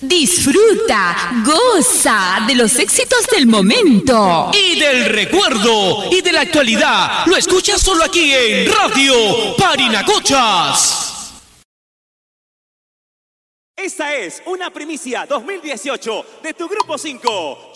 Disfruta, goza de los éxitos del momento. Y del recuerdo y de la actualidad. Lo escuchas solo aquí en Radio Parinacochas. Esta es una primicia 2018 de tu Grupo 5.